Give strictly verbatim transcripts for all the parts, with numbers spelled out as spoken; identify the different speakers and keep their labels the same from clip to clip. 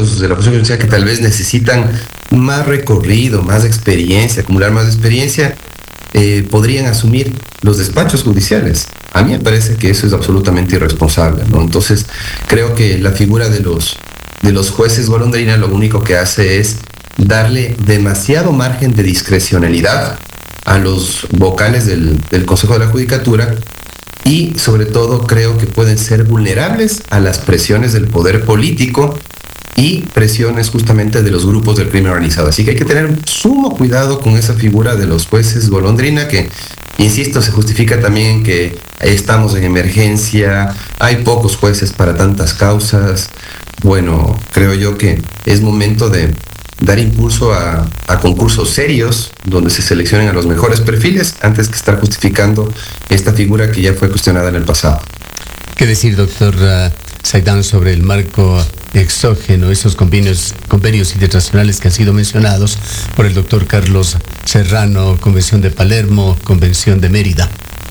Speaker 1: juicios de la función judicial que tal vez necesitan más recorrido, más experiencia, acumular más experiencia, eh, podrían asumir los despachos judiciales. A mí me parece que eso es absolutamente irresponsable, ¿no? Entonces, creo que la figura de los, de los jueces golondrina lo único que hace es darle demasiado margen de discrecionalidad a los vocales del, del Consejo de la Judicatura, y sobre todo creo que pueden ser vulnerables a las presiones del poder político y presiones justamente de los grupos del crimen organizado. Así que hay que tener sumo cuidado con esa figura de los jueces golondrina, que, insisto, se justifica también que estamos en emergencia, hay pocos jueces para tantas causas. Bueno, creo yo que es momento de dar impulso a, a concursos serios donde se seleccionen a los mejores perfiles antes que estar justificando esta figura que ya fue cuestionada en el pasado.
Speaker 2: ¿Qué decir, doctor uh, Saidán, sobre el marco exógeno, esos convenios, convenios internacionales que han sido mencionados por el doctor Carlos Serrano, Convención de Palermo, Convención de Mérida?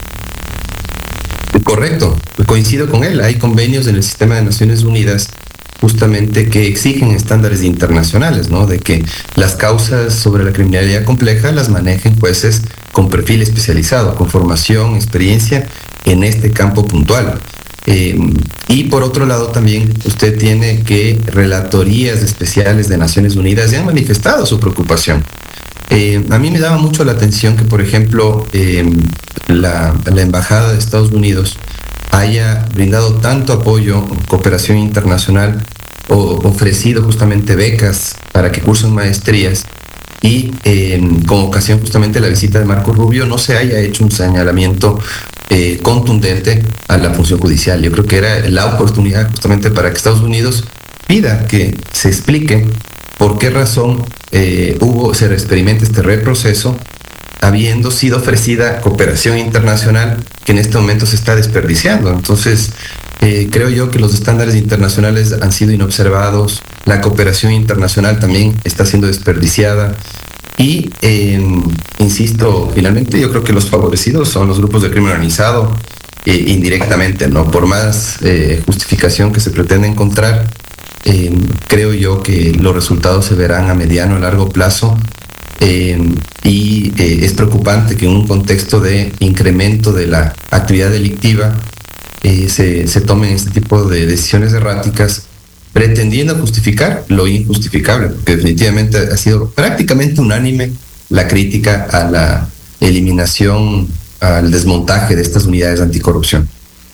Speaker 1: Correcto, coincido con él. Hay convenios en el sistema de Naciones Unidas justamente que exigen estándares internacionales, ¿no? De que las causas sobre la criminalidad compleja las manejen jueces con perfil especializado, con formación, experiencia en este campo puntual. Eh, y por otro lado también usted tiene que relatorías especiales de Naciones Unidas ya han manifestado su preocupación. Eh, a mí me daba mucho la atención que, por ejemplo, eh, la, la Embajada de Estados Unidos haya brindado tanto apoyo, cooperación internacional, o ofrecido justamente becas para que cursen maestrías, y eh, con ocasión justamente de la visita de Marco Rubio no se haya hecho un señalamiento eh, contundente a la función judicial. Yo creo que era la oportunidad justamente para que Estados Unidos pida que se explique por qué razón eh, hubo, se experimenta este reproceso, habiendo sido ofrecida cooperación internacional que en este momento se está desperdiciando. Entonces, eh, creo yo que los estándares internacionales han sido inobservados, la cooperación internacional también está siendo desperdiciada, y, eh, insisto, finalmente yo creo que los favorecidos son los grupos de crimen organizado, eh, indirectamente, ¿no? Por más eh, justificación que se pretenda encontrar, eh, creo yo que los resultados se verán a mediano o largo plazo. Eh, y eh, es preocupante que en un contexto de incremento de la actividad delictiva eh, se, se tomen este tipo de decisiones erráticas pretendiendo justificar lo injustificable, porque definitivamente ha sido prácticamente unánime la crítica a la eliminación, al desmontaje de estas unidades anticorrupción.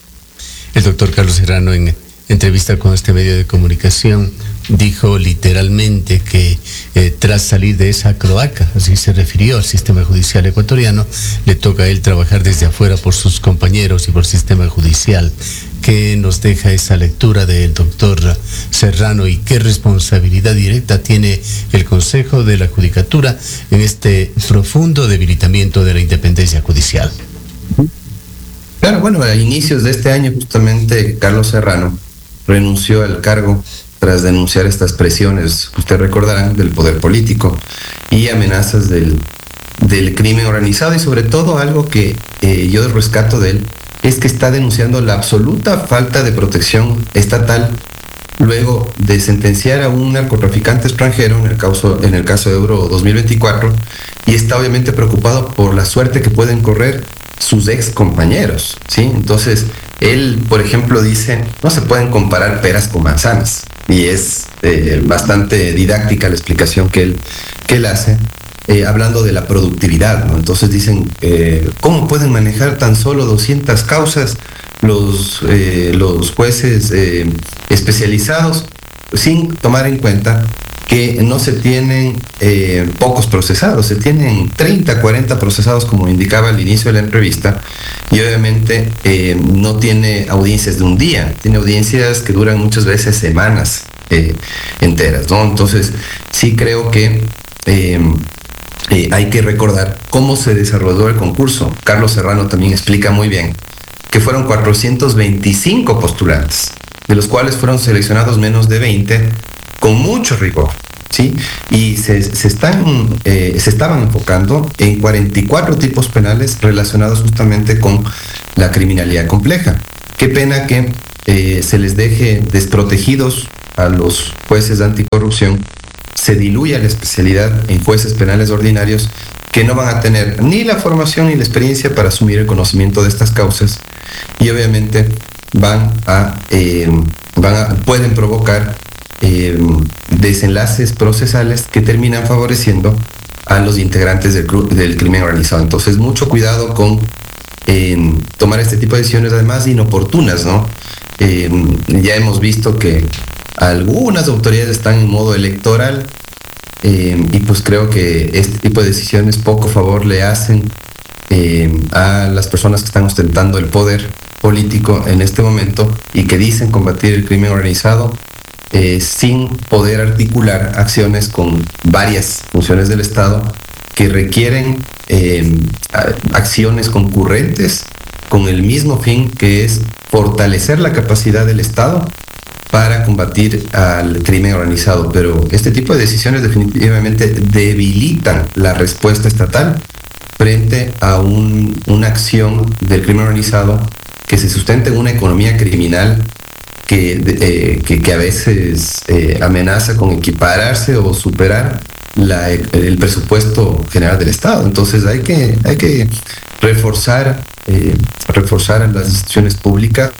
Speaker 2: El doctor Carlos Serrano, en entrevista con este medio de comunicación, dijo literalmente que eh, tras salir de esa cloaca, así se refirió al sistema judicial ecuatoriano, le toca a él trabajar desde afuera por sus compañeros y por el sistema judicial. ¿Qué nos deja esa lectura del doctor Serrano y qué responsabilidad directa tiene el Consejo de la Judicatura en este profundo debilitamiento de la independencia judicial?
Speaker 1: Claro, bueno, a inicios de este año justamente Carlos Serrano renunció al cargo tras denunciar estas presiones, usted recordarán, del poder político y amenazas del, del crimen organizado, y sobre todo algo que eh, yo rescato de él es que está denunciando la absoluta falta de protección estatal luego de sentenciar a un narcotraficante extranjero en el caso, en el caso de Euro dos mil veinticuatro, y está obviamente preocupado por la suerte que pueden correr sus ex compañeros, ¿sí? Entonces, él, por ejemplo, dice, no se pueden comparar peras con manzanas, y es eh, bastante didáctica la explicación que él, que él hace, eh, hablando de la productividad, ¿no? Entonces dicen, eh, ¿cómo pueden manejar tan solo doscientas causas los, eh, los jueces eh, especializados sin tomar en cuenta que no se tienen eh, pocos procesados, se tienen treinta, cuarenta procesados, como indicaba al inicio de la entrevista, y obviamente eh, no tiene audiencias de un día, tiene audiencias que duran muchas veces semanas eh, enteras, ¿no? Entonces, sí creo que eh, eh, hay que recordar cómo se desarrolló el concurso. Carlos Serrano también explica muy bien que fueron cuatrocientos veinticinco postulantes, de los cuales fueron seleccionados menos de veinte, con mucho rigor, ¿sí? Y se, se, están, eh, se estaban enfocando en cuarenta y cuatro tipos penales relacionados justamente con la criminalidad compleja. Qué pena que eh, se les deje desprotegidos a los jueces anticorrupción, se diluya la especialidad en jueces penales ordinarios que no van a tener ni la formación ni la experiencia para asumir el conocimiento de estas causas, y obviamente van a, eh, van a pueden provocar eh, desenlaces procesales que terminan favoreciendo a los integrantes del, del crimen organizado. Entonces, mucho cuidado con eh, tomar este tipo de decisiones, además inoportunas, ¿no? Eh, ya hemos visto que algunas autoridades están en modo electoral, eh, y pues creo que este tipo de decisiones poco favor le hacen eh, a las personas que están ostentando el poder político en este momento y que dicen combatir el crimen organizado, eh, sin poder articular acciones con varias funciones del Estado que requieren eh, acciones concurrentes con el mismo fin, que es fortalecer la capacidad del Estado para combatir al crimen organizado. Pero este tipo de decisiones definitivamente debilitan la respuesta estatal frente a un, una acción del crimen organizado que se sustenta en una economía criminal que, eh, que, que a veces eh, amenaza con equipararse o superar la, el presupuesto general del Estado. Entonces hay que, hay que reforzar, eh, reforzar las instituciones públicas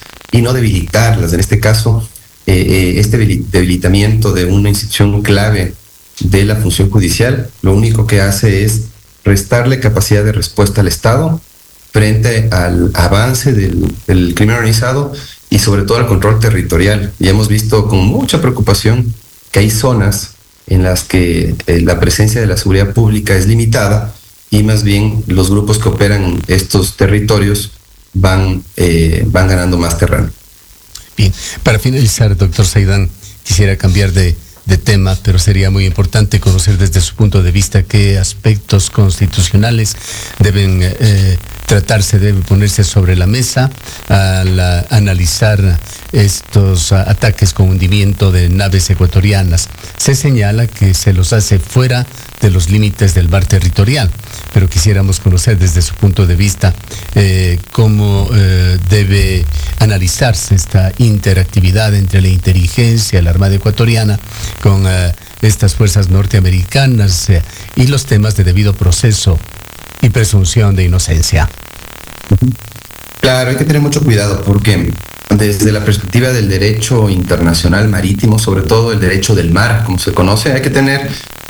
Speaker 1: y no debilitarlas. En este caso, eh, eh, este debilitamiento de una institución clave de la función judicial lo único que hace es restarle capacidad de respuesta al Estado frente al avance del, del crimen organizado y sobre todo al control territorial. Y hemos visto con mucha preocupación que hay zonas en las que eh, la presencia de la seguridad pública es limitada y más bien los grupos que operan en estos territorios van, eh, van ganando más terreno.
Speaker 2: Bien, para finalizar, doctor Saidán, quisiera cambiar de, de tema, pero sería muy importante conocer desde su punto de vista qué aspectos constitucionales deben eh, tratarse, deben ponerse sobre la mesa al a, analizar estos a, ataques con hundimiento de naves ecuatorianas. Se señala que se los hace fuera de los límites del mar territorial, pero quisiéramos conocer desde su punto de vista eh, cómo eh, debe analizarse esta interactividad entre la inteligencia, la Armada ecuatoriana, con eh, estas fuerzas norteamericanas eh, y los temas de debido proceso y presunción de inocencia.
Speaker 1: Claro, hay que tener mucho cuidado porque desde la perspectiva del derecho internacional marítimo, sobre todo el derecho del mar, como se conoce, hay que tener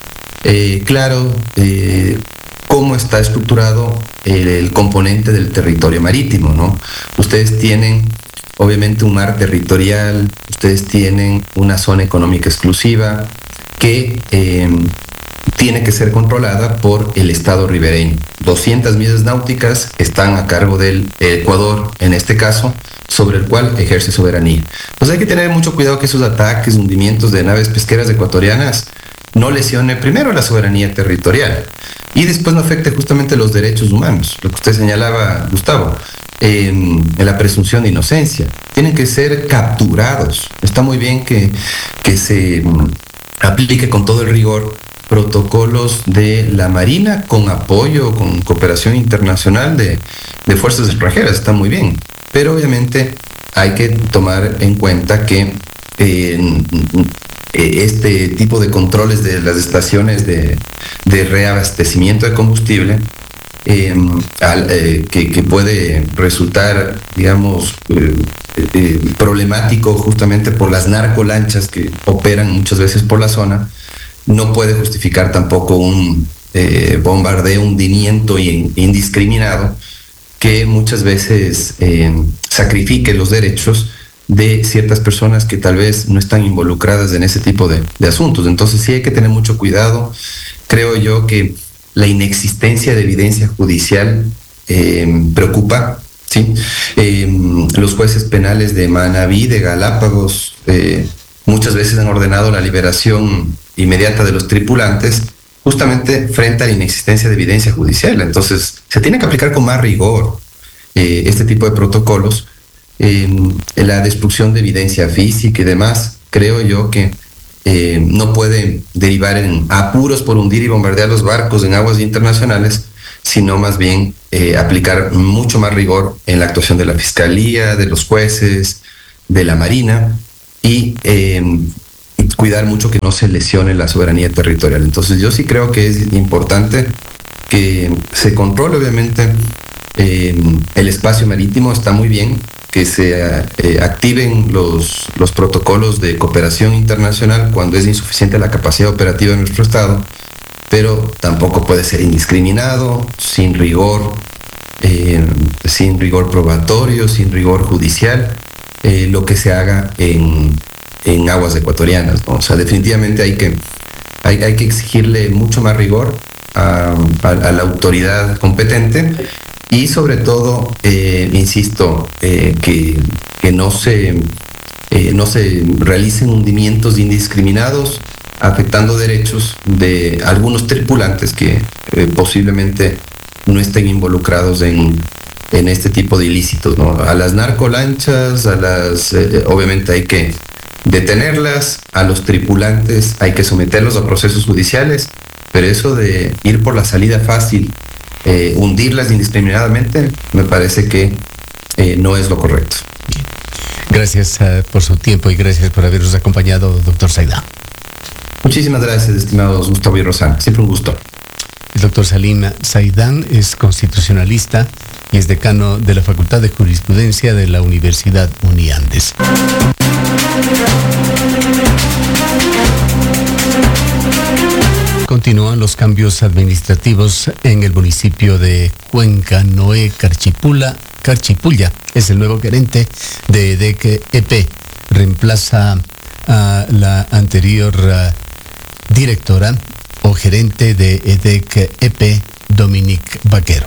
Speaker 1: eh, claro eh, cómo está estructurado el, el componente del territorio marítimo, ¿no? Ustedes tienen obviamente un mar territorial, ustedes tienen una zona económica exclusiva que eh, tiene que ser controlada por el Estado ribereño. doscientas millas náuticas están a cargo del Ecuador, en este caso, sobre el cual ejerce soberanía. Pues hay que tener mucho cuidado que esos ataques, hundimientos de naves pesqueras ecuatorianas no lesione primero la soberanía territorial y después no afecte justamente los derechos humanos, lo que usted señalaba, Gustavo, en, en la presunción de inocencia. Tienen que ser capturados. Está muy bien que, que se um, aplique con todo el rigor protocolos de la Marina con apoyo, con cooperación internacional de, de fuerzas extranjeras, está muy bien, pero obviamente hay que tomar en cuenta que eh, este tipo de controles de las estaciones de, de reabastecimiento de combustible eh, al, eh, que, que puede resultar, digamos, eh, eh, problemático justamente por las narcolanchas que operan muchas veces por la zona, no puede justificar tampoco un eh, bombardeo, hundimiento indiscriminado que muchas veces eh, sacrifique los derechos de ciertas personas que tal vez no están involucradas en ese tipo de, de asuntos. Entonces sí hay que tener mucho cuidado. Creo yo que la inexistencia de evidencia judicial eh, preocupa, ¿sí? Eh, los jueces penales de Manabí, de Galápagos, eh, muchas veces han ordenado la liberación inmediata de los tripulantes justamente frente a la inexistencia de evidencia judicial. Entonces se tiene que aplicar con más rigor eh, este tipo de protocolos. Eh, en la destrucción de evidencia física y demás, creo yo que eh, no puede derivar en apuros por hundir y bombardear los barcos en aguas internacionales, sino más bien eh, aplicar mucho más rigor en la actuación de la Fiscalía, de los jueces, de la Marina, y eh, cuidar mucho que no se lesione la soberanía territorial. Entonces yo sí creo que es importante que se controle obviamente eh, el espacio marítimo. Está muy bien que se eh, activen los, los protocolos de cooperación internacional cuando es insuficiente la capacidad operativa de nuestro Estado, pero tampoco puede ser indiscriminado, sin rigor, eh, sin rigor probatorio, sin rigor judicial, eh, lo que se haga en, en aguas ecuatorianas, ¿no? O sea, definitivamente hay que, hay, hay que exigirle mucho más rigor a, a, a la autoridad competente y sobre todo, eh, insisto, eh, que, que no se, eh, no se realicen hundimientos indiscriminados afectando derechos de algunos tripulantes que eh, posiblemente no estén involucrados en, en este tipo de ilícitos, ¿no? A las narcolanchas, a las, eh, obviamente hay que detenerlas, a los tripulantes hay que someterlos a procesos judiciales, pero eso de ir por la salida fácil, eh, hundirlas indiscriminadamente, me parece que eh, no es lo correcto.
Speaker 2: Bien. Gracias uh, por su tiempo y gracias por habernos acompañado, doctor Saidán.
Speaker 1: Muchísimas gracias, estimados Gustavo y Rosana. Siempre un gusto.
Speaker 2: El doctor Salim Saidán es constitucionalista y es decano de la Facultad de Jurisprudencia de la Universidad Uniandes. Continúan los cambios administrativos en el municipio de Cuenca. Noé Carchipula, Carchipulla es el nuevo gerente de E D E C E P. Reemplaza a la anterior uh, directora o gerente de E D E C E P, Dominique Vaquero.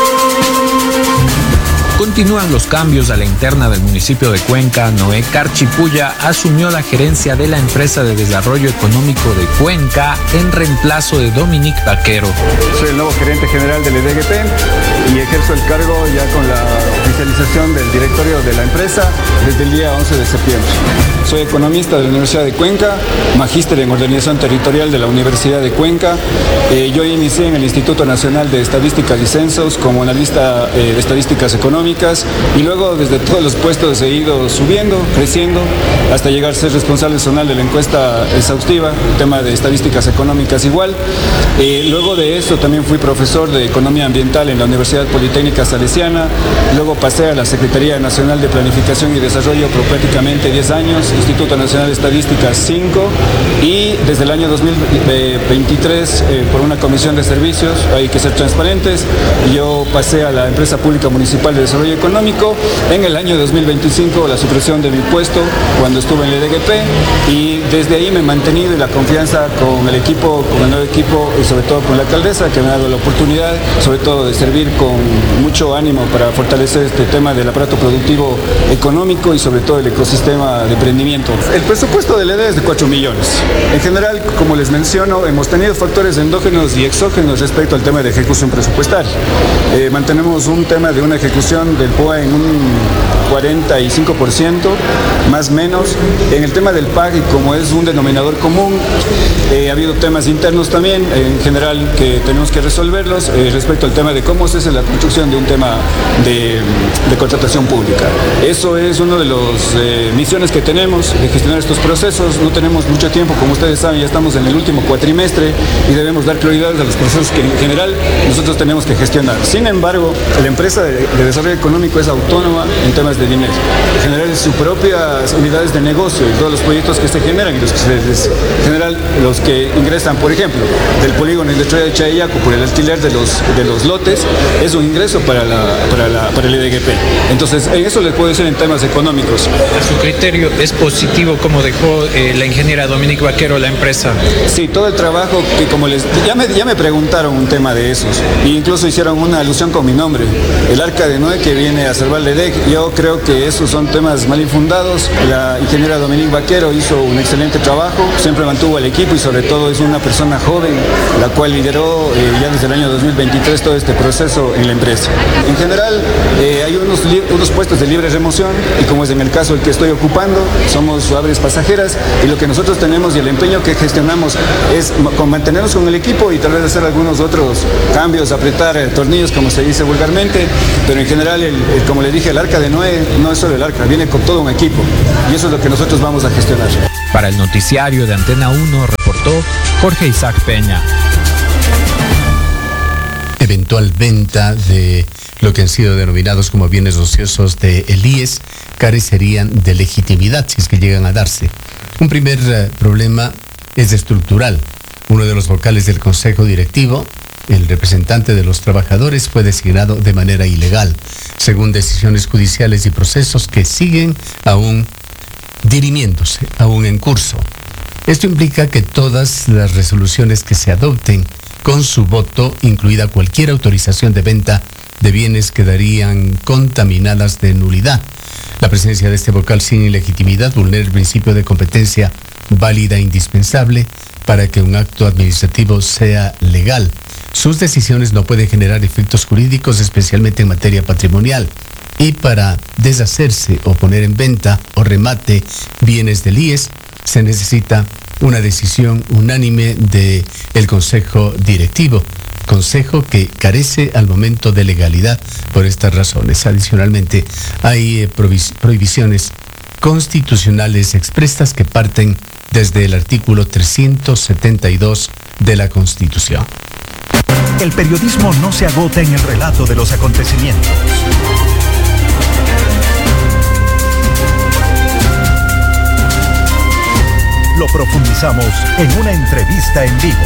Speaker 3: Continúan los cambios a la interna del municipio de Cuenca. Noé Carchipulla asumió la gerencia de la empresa de desarrollo económico de Cuenca en reemplazo de Dominique Vaquero.
Speaker 4: Soy el nuevo gerente general del E D E C E P y ejerzo el cargo ya con la oficialización del directorio de la empresa desde el día once de septiembre. Soy economista de la Universidad de Cuenca, magíster en organización territorial de la Universidad de Cuenca. Eh, yo inicié en el Instituto Nacional de Estadísticas y Censos como analista eh, de estadísticas económicas y luego desde todos los puestos he ido subiendo, creciendo, hasta llegar a ser responsable zonal de la encuesta exhaustiva, tema de estadísticas económicas igual. Eh, luego de eso también fui profesor de Economía Ambiental en la Universidad Politécnica Salesiana, luego pasé a la Secretaría Nacional de Planificación y Desarrollo por prácticamente diez años, Instituto Nacional de Estadísticas cinco y desde el año dos mil veintitrés eh, por una comisión de servicios, hay que ser transparentes, yo pasé a la Empresa Pública Municipal de Desarrollo Económico en el año dos mil veinticinco, la supresión de mi puesto cuando estuve en el E D E C E P y desde ahí me he mantenido en la confianza con el equipo, con el nuevo equipo y sobre todo con la alcaldesa que me ha dado la oportunidad, sobre todo de servir con mucho ánimo para fortalecer este tema del aparato productivo económico y sobre todo el ecosistema de emprendimiento. El presupuesto del E D E es de cuatro millones. En general, como les menciono, hemos tenido factores endógenos y exógenos respecto al tema de ejecución presupuestaria. Eh, mantenemos un tema de una ejecución del P O A en un cuarenta y cinco por ciento, más o menos. En el tema del P A G, como es un denominador común, eh, ha habido temas internos también, en general, que tenemos que resolverlos eh, respecto al tema de cómo se hace la construcción de un tema de, de contratación pública. Eso es una de las eh, misiones que tenemos, de gestionar estos procesos. No tenemos mucho tiempo, como ustedes saben, ya estamos en el último cuatrimestre y debemos dar prioridad a los procesos que en general nosotros tenemos que gestionar. Sin embargo, la empresa de, de desarrollo económico es autónoma en temas de dinero. Generar sus propias unidades de negocio y todos los proyectos que se generan y los que se les, en general los que ingresan, por ejemplo, del polígono industrial de Chayaco por el alquiler de los, de los lotes, es un ingreso para, la, para, la, para el E D E C E P. Entonces, en eso les puedo decir en temas económicos.
Speaker 3: A su criterio, ¿es positivo como dejó eh, la ingeniera Dominique Vaquero la empresa?
Speaker 4: Sí, todo el trabajo que como les... Ya me, ya me preguntaron un tema de esos e incluso hicieron una alusión con mi nombre, el Arca de Noé que viene a salvar el E D E C. Yo creo que esos son temas mal infundados. La ingeniera Dominique Vaquero hizo un excelente trabajo, siempre mantuvo al equipo y sobre todo es una persona joven, la cual lideró eh, ya desde el año dos mil veintitrés todo este proceso en la empresa. En general, eh, hay unos, unos puestos de libre remoción y como es en el caso el que estoy ocupando, somos aves pasajeras y lo que nosotros tenemos y el empeño que gestionamos es con mantenernos con el equipo y tal vez hacer algunos otros cambios, apretar eh, tornillos como se dice vulgarmente, pero en general general, el, el, como le dije, el arca de Noé no es solo el arca, viene con todo un equipo y eso es lo que nosotros vamos a gestionar.
Speaker 3: Para el noticiario de Antena uno reportó Jorge Isaac Peña.
Speaker 2: Eventual venta de lo que han sido denominados como bienes ociosos de el I E S carecerían de legitimidad si es que llegan a darse. Un primer uh, problema es estructural. Uno de los vocales del Consejo Directivo, el representante de los trabajadores, fue designado de manera ilegal, según decisiones judiciales y procesos que siguen aún dirimiéndose, aún en curso. Esto implica que todas las resoluciones que se adopten con su voto, incluida cualquier autorización de venta de bienes, quedarían contaminadas de nulidad. La presencia de este vocal sin ilegitimidad vulnera el principio de competencia válida e indispensable para que un acto administrativo sea legal. Sus decisiones no pueden generar efectos jurídicos, especialmente en materia patrimonial. Y para deshacerse o poner en venta o remate bienes del I E S, se necesita una decisión unánime del Consejo Directivo, consejo que carece al momento de legalidad por estas razones. Adicionalmente, hay eh, prohibiciones constitucionales expresas que parten desde el artículo trescientos setenta y dos de la Constitución.
Speaker 5: El periodismo no se agota en el relato de los acontecimientos. Lo profundizamos en una entrevista en vivo.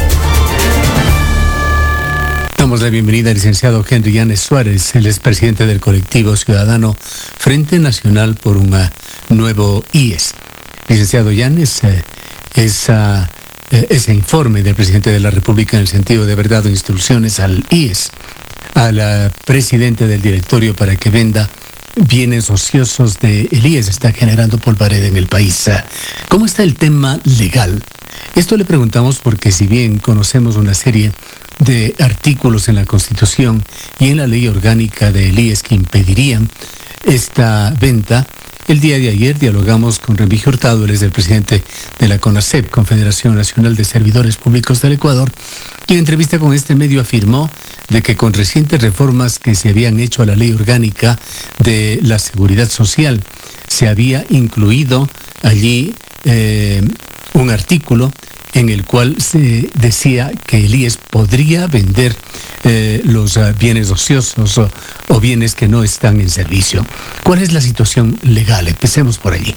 Speaker 2: Damos la bienvenida al licenciado Henry Yanes Suárez, el expresidente del colectivo ciudadano Frente Nacional por un nuevo I E S. Licenciado Yanes, eh, esa, eh, ese informe del presidente de la República en el sentido de haber dado instrucciones al I E S, al uh, presidente del directorio para que venda bienes ociosos del I E S, está generando polvareda en el país. ¿Cómo está el tema legal? Esto le preguntamos porque si bien conocemos una serie de artículos en la Constitución y en la ley orgánica del I E S que impedirían esta venta, el día de ayer dialogamos con Remigio Hurtado, él es el presidente de la CONACEP, Confederación Nacional de Servidores Públicos del Ecuador, y en entrevista con este medio afirmó de que con recientes reformas que se habían hecho a la ley orgánica de la seguridad social, se había incluido allí eh, un artículo en el cual se decía que el I E S podría vender eh, los uh, bienes ociosos o, o bienes que no están en servicio. ¿Cuál es la situación legal? Empecemos por allí.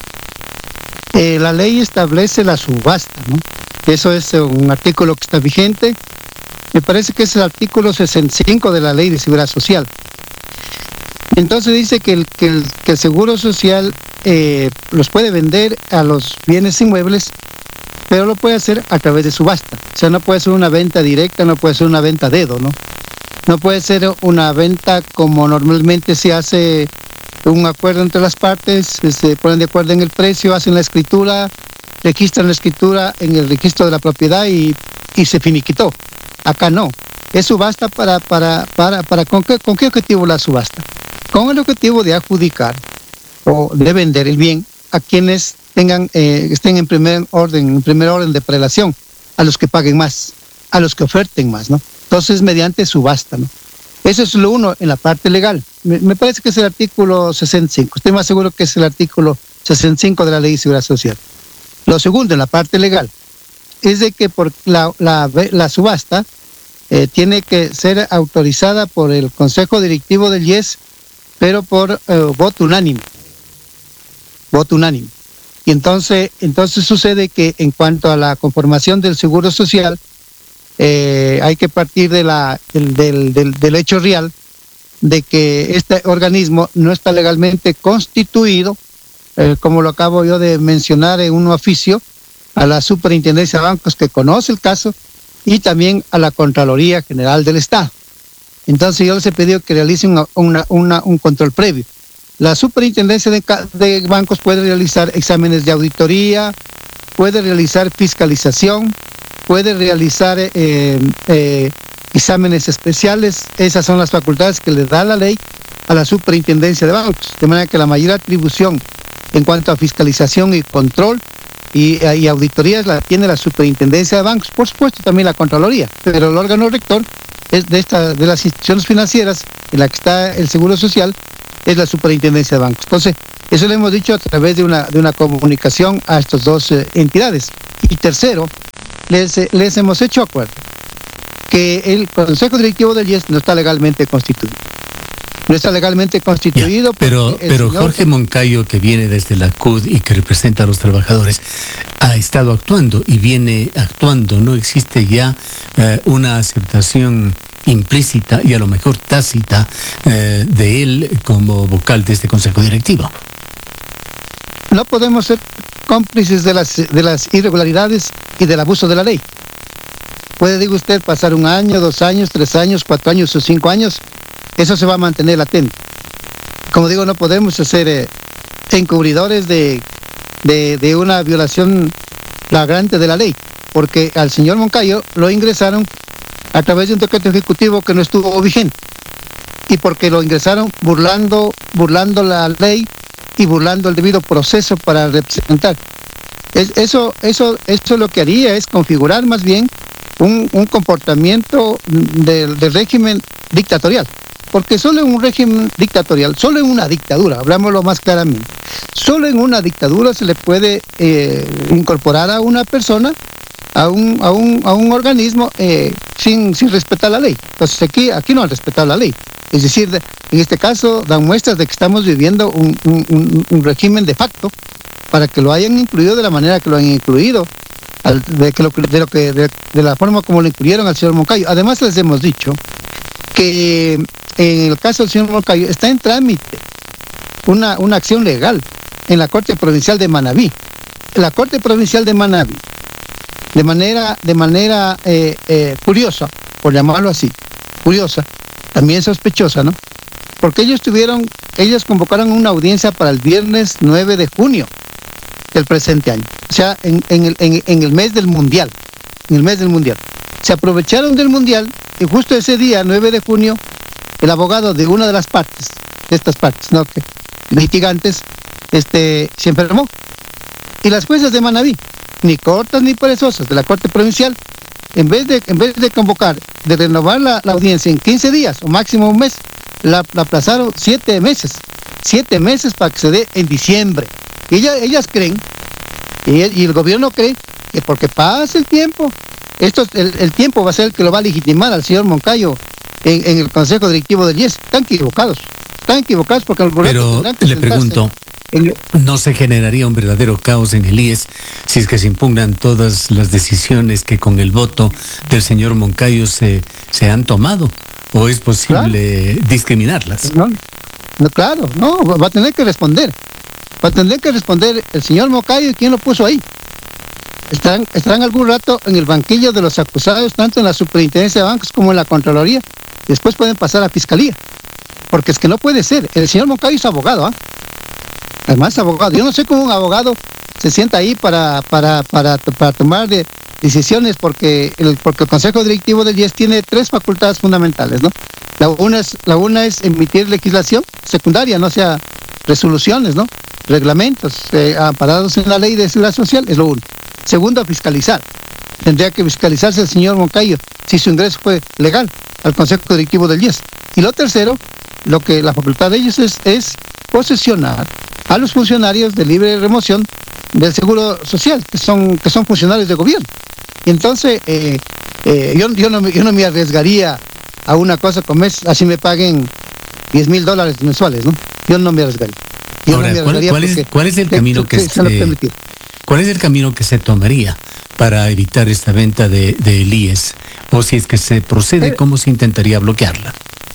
Speaker 6: Eh, la ley establece la subasta, ¿no? Eso es un artículo que está vigente. Me parece que es el artículo sesenta y cinco de la Ley de Seguridad Social. Entonces dice que el, que el, que el Seguro Social eh, los puede vender a los bienes inmuebles, pero lo puede hacer a través de subasta. O sea, no puede ser una venta directa, no puede ser una venta a dedo, ¿no? No puede ser una venta como normalmente se hace un acuerdo entre las partes, se ponen de acuerdo en el precio, hacen la escritura, registran la escritura en el registro de la propiedad y, y se finiquitó. Acá no. Es subasta para, para, para, para ¿con qué, con qué objetivo la subasta? Con el objetivo de adjudicar o de vender el bien a quienes tengan, eh, estén en primer orden, en primer orden de prelación, a los que paguen más, a los que oferten más, ¿no? Entonces, mediante subasta, ¿no? Eso es lo uno en la parte legal. Me, me parece que es el artículo sesenta y cinco. Estoy más seguro que es el artículo sesenta y cinco de la Ley de Seguridad Social. Lo segundo, en la parte legal, es de que por la, la, la subasta eh, tiene que ser autorizada por el Consejo Directivo del I E S, pero por eh, voto unánime. Voto unánime. Y entonces, entonces sucede que en cuanto a la conformación del Seguro Social, eh, hay que partir de la, del, del, del, del hecho real de que este organismo no está legalmente constituido, eh, como lo acabo yo de mencionar en un oficio, a la Superintendencia de Bancos que conoce el caso y también a la Contraloría General del Estado. Entonces yo les he pedido que realicen una, una, una, un control previo. La Superintendencia de, de Bancos puede realizar exámenes de auditoría, puede realizar fiscalización, puede realizar eh, eh, exámenes especiales. Esas son las facultades que le da la ley a la Superintendencia de Bancos. De manera que la mayor atribución en cuanto a fiscalización y control y, y auditorías la tiene la Superintendencia de Bancos, por supuesto también la Contraloría, pero el órgano rector es de, esta, de las instituciones financieras en la que está el Seguro Social, es la Superintendencia de Bancos. Entonces, eso lo hemos dicho a través de una, de una comunicación a estas dos eh, entidades. Y tercero, les, les hemos hecho acuerdo que el Consejo Directivo del I E S no está legalmente constituido. No está legalmente constituido.
Speaker 2: Ya, pero pero señor... Jorge Moncayo, que viene desde la C U D y que representa a los trabajadores, ha estado actuando y viene actuando. No existe ya eh, una aceptación implícita y a lo mejor tácita eh, de él como vocal de este Consejo Directivo.
Speaker 6: No podemos ser cómplices de las, de las irregularidades y del abuso de la ley. Puede, digo usted, pasar un año, dos años, tres años, cuatro años o cinco años, eso se va a mantener latente. Como digo, no podemos ser eh, encubridores de, de, de una violación flagrante de la ley, porque al señor Moncayo lo ingresaron a través de un decreto ejecutivo que no estuvo vigente, y porque lo ingresaron burlando, burlando la ley y burlando el debido proceso para representar. Es, eso, eso, eso lo que haría es configurar más bien un, un comportamiento del, del régimen dictatorial, porque solo en un régimen dictatorial, solo en una dictadura, hablámoslo más claramente, solo en una dictadura se le puede eh, incorporar a una persona a un, a un, a un organismo eh, sin, sin respetar la ley. Entonces aquí, aquí no han respetado la ley. Es decir, de, en este caso dan muestras de que estamos viviendo un, un, un, un régimen de facto para que lo hayan incluido de la manera que lo han incluido, al, de, que lo, de, lo que, de, de la forma como lo incluyeron al señor Moncayo. Además les hemos dicho que en el caso del señor Moncayo está en trámite una, una acción legal en la Corte Provincial de Manabí. La Corte Provincial de Manabí, de manera, de manera eh, eh, curiosa, por llamarlo así, curiosa, también sospechosa, ¿no? Porque ellos tuvieron, ellos convocaron una audiencia para el viernes nueve de junio del presente año, o sea, en, en, el, en, en el mes del Mundial, en el mes del Mundial. Se aprovecharon del Mundial y justo ese día, nueve de junio, el abogado de una de las partes, de estas partes, ¿no?, que litigantes, este, se enfermó. Y las jueces de Manabí, ni cortas ni perezosas, de la Corte Provincial, en vez de, en vez de convocar, de renovar la, la audiencia en quince días o máximo un mes, la, la aplazaron siete meses, siete meses para que se dé en diciembre. Y ellas, ellas creen, y el, y el gobierno cree, que porque pasa el tiempo, esto, el, el tiempo va a ser el que lo va a legitimar al señor Moncayo en, en el Consejo Directivo del I E S. Están equivocados, están equivocados porque el gobierno...
Speaker 2: Pero le pregunto, en... ¿no se generaría un verdadero caos en el I E S si es que se impugnan todas las decisiones que con el voto del señor Moncayo se, se han tomado? ¿O es posible claro. discriminarlas?
Speaker 6: No, no, claro, no, va a tener que responder. Va a tener que responder el señor Moncayo y quién lo puso ahí. Estarán, estarán algún rato en el banquillo de los acusados, tanto en la Superintendencia de Bancos como en la Contraloría. Después pueden pasar a Fiscalía. Porque es que no puede ser. El señor Moncayo es abogado, ¿ah? ¿eh? Además, abogado. Yo no sé cómo un abogado se sienta ahí para, para, para, para tomar de decisiones, porque el, porque el Consejo Directivo del I E S tiene tres facultades fundamentales, ¿no? La una es, la una es emitir legislación secundaria, no sea resoluciones, ¿no? Reglamentos eh, amparados en la Ley de Seguridad Social, es lo uno. Segundo, fiscalizar. Tendría que fiscalizarse el señor Moncayo si su ingreso fue legal al Consejo Directivo del I E S. Y lo tercero, lo que la facultad de ellos es, es posesionar a los funcionarios de libre remoción del Seguro Social, que son, que son funcionarios de gobierno. Y entonces, eh, eh, yo, yo, no, yo no me arriesgaría a una cosa como es, así me paguen diez mil dólares mensuales, ¿no? Yo no me arriesgaría. Yo
Speaker 2: Ahora,
Speaker 6: no me
Speaker 2: arriesgaría ¿cuál, cuál, es, ¿cuál es el camino que, que se, se cuál es el camino que se tomaría para evitar esta venta de, de I E S? O si es que se procede, eh, ¿cómo se intentaría bloquearla?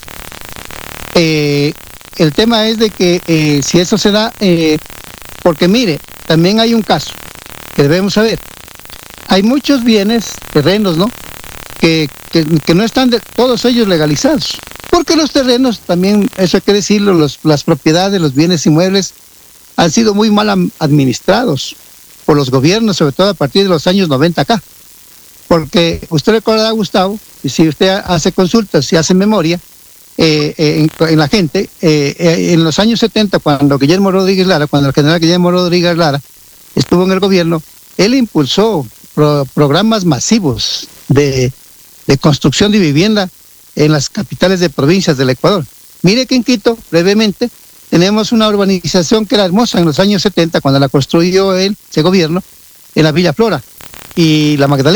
Speaker 6: Eh, el tema es de que eh, si eso se da, eh, porque mire, también hay un caso que debemos saber. Hay muchos bienes, terrenos, ¿no?, que, que, que no están de, todos ellos legalizados. Porque los terrenos también, eso hay que decirlo, los, las propiedades, los bienes inmuebles han sido muy mal administrados por los gobiernos, sobre todo a partir de los años noventa acá. Porque usted recordará, Gustavo, y si usted hace consultas, si hace memoria, eh, eh, en, en la gente, eh, eh, en los años setenta, cuando Guillermo Rodríguez Lara, cuando el general Guillermo Rodríguez Lara estuvo en el gobierno, él impulsó pro, programas masivos de, de construcción de vivienda en las capitales de provincias del Ecuador. Mire que en Quito, brevemente, tenemos una urbanización que era hermosa en los años setenta, cuando la construyó él, ese gobierno, en la Villa Flora. Y la Magdalena